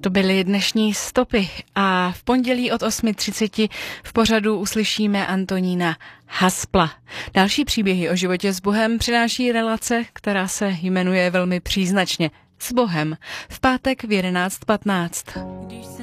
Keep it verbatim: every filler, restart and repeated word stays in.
To byly dnešní stopy a v pondělí od osm třicet v pořadu uslyšíme Antonína Haspla. Další příběhy o životě s Bohem přináší relace, která se jmenuje velmi příznačně S Bohem v pátek v jedenáct patnáct.